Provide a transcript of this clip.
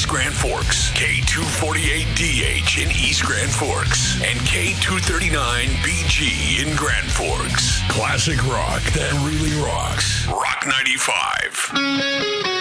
West Grand Forks, K248DH in East Grand Forks, and K239BG in Grand Forks. Classic rock that really rocks. Rock 95.